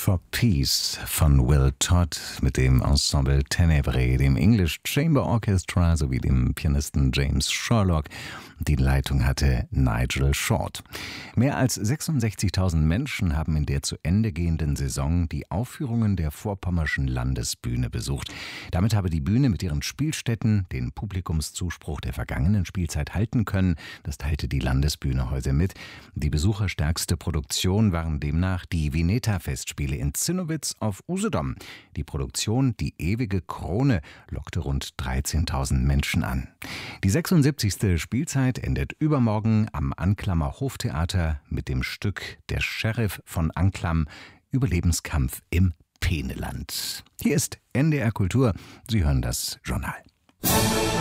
for Peace von Will Todd mit dem Ensemble Ténèbres, dem English Chamber Orchestra sowie dem Pianisten James Sherlock. Die Leitung hatte Nigel Short. Mehr als 66.000 Menschen haben in der zu Ende gehenden Saison die Aufführungen der Vorpommerschen Landesbühne besucht. Damit habe die Bühne mit ihren Spielstätten den Publikumszuspruch der vergangenen Spielzeit halten können. Das teilte die Landesbühne heute mit. Die besucherstärkste Produktion waren demnach die Vineta-Festspiele in Zinnowitz auf Usedom. Die Produktion Die ewige Krone lockte rund 13.000 Menschen an. Die 76. Spielzeit endet übermorgen am Anklammer Hoftheater mit dem Stück Der Sheriff von Anklam, Überlebenskampf im Peeneland. Hier ist NDR Kultur. Sie hören das Journal.